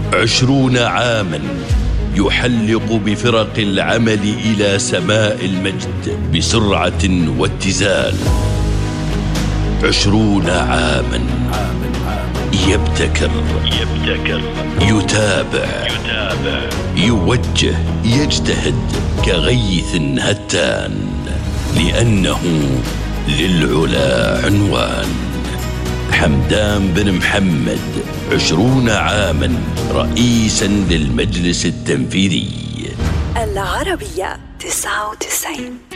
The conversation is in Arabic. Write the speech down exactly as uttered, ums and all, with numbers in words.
عشرون عاما يحلق بفرق العمل إلى سماء المجد بسرعة واتزان. عشرون عاما يبتكر يبتكر يتابع يتابع يوجه يجتهد كغيث هتان، لأنه للعلا عنوان. حمدان بن محمد عشرون عاما رئيسا للمجلس التنفيذي. العربية تسعة وتسعين.